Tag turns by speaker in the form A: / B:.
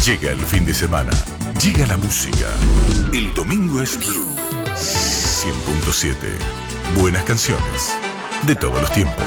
A: Llega el fin de semana, llega la música. El domingo es Blue 100.7. Buenas canciones de todos los tiempos.